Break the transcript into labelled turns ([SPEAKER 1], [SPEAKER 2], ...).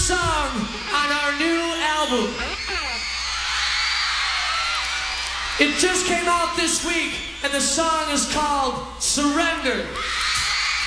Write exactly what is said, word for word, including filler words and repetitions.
[SPEAKER 1] song on our new album. It just came out this week, and the song is called Surrender.